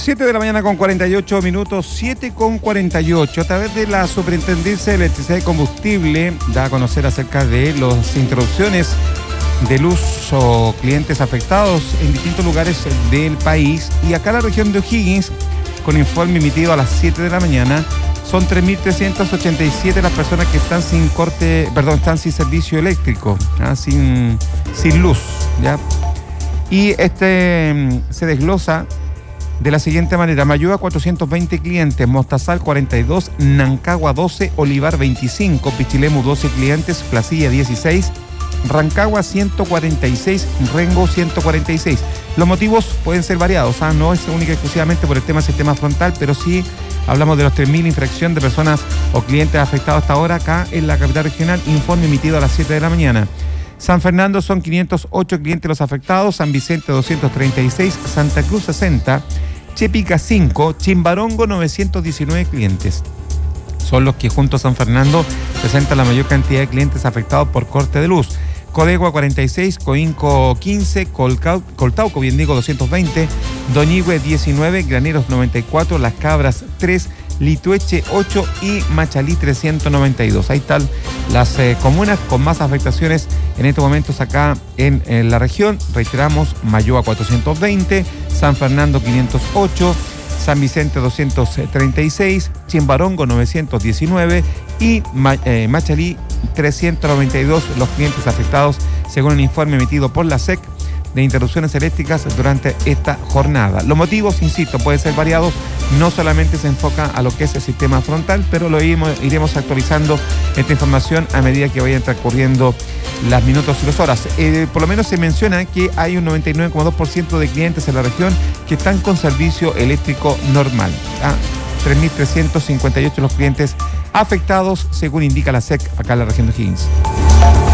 7 de la mañana con 48 minutos, 7 con 48. A través de la Superintendencia de Electricidad y Combustible da a conocer acerca de las interrupciones de luz o clientes afectados en distintos lugares del país. Y acá en la región de O'Higgins, con informe emitido a las 7 de la mañana, son 3.387 las personas que están están sin servicio eléctrico, sin luz, ¿ya? Y se desglosa de la siguiente manera: Mayuga 420 clientes, Mostazal 42, Nancagua 12, Olivar 25, Pichilemu 12 clientes, Placilla 16, Rancagua 146, Rengo 146. Los motivos pueden ser variados, no es única y exclusivamente por el tema del sistema frontal, pero sí hablamos de los 3.000 infracción de personas o clientes afectados hasta ahora acá en la capital regional, informe emitido a las 7 de la mañana. San Fernando son 508 clientes los afectados, San Vicente 236, Santa Cruz 60, Chepica 5, Chimbarongo 919 clientes. Son los que junto a San Fernando presentan la mayor cantidad de clientes afectados por corte de luz. Codegua 46, Coinco 15, Coltauco, bien digo, 220, Doñigüe 19, Graneros 94, Las Cabras 3, Litueche 8 y Machalí 392. Ahí están las comunas con más afectaciones en estos momentos acá en la región. Reiteramos: Mayuga 420, San Fernando 508, San Vicente 236, Chimbarongo 919 y Machalí 392 los clientes afectados, según un informe emitido por la SEC de interrupciones eléctricas durante esta jornada. Los motivos, insisto, pueden ser variados, no solamente se enfoca a lo que es el sistema frontal, pero iremos actualizando esta información a medida que vayan transcurriendo las minutos y las horas. Por lo menos se menciona que hay un 99,2% de clientes en la región que están con servicio eléctrico normal. 3.358 los clientes afectados, según indica la SEC acá en la región de O'Higgins.